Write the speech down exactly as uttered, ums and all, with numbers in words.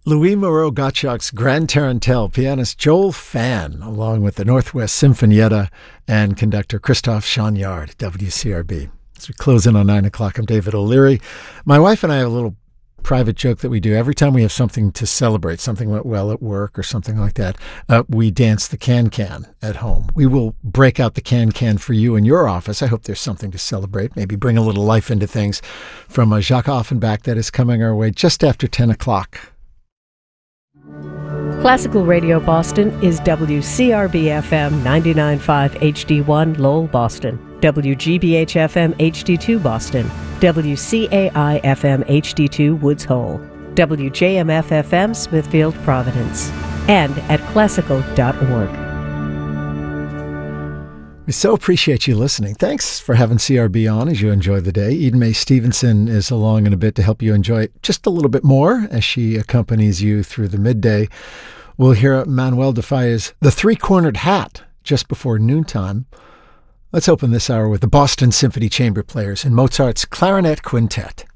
Louis Moreau Gottschalk's Grand Tarantelle, pianist Joel Fan, along with the Northwest Sinfonietta and conductor Christophe Chagnard, W C R B. As we close in on nine o'clock, I'm David O'Leary. My wife and I have a little private joke that we do every time we have something to celebrate, something went well at work or something like that. Uh, we dance the can-can at home. We will break out the can-can for you in your office. I hope there's something to celebrate, maybe bring a little life into things from uh, Jacques Offenbach that is coming our way just after ten o'clock. Classical Radio Boston is W C R B F M ninety-nine point five H D one Lowell, Boston, W G B H F M H D two Boston, W C A I F M H D two Woods Hole, W J M F F M Smithfield, Providence, and at classical dot org. We so appreciate you listening. Thanks for having C R B on as you enjoy the day. Eden Mae Stevenson is along in a bit to help you enjoy it just a little bit more as she accompanies you through the midday. We'll hear Manuel de Falla's The Three-Cornered Hat just before noontime. Let's open this hour with the Boston Symphony Chamber Players and Mozart's Clarinet Quintet.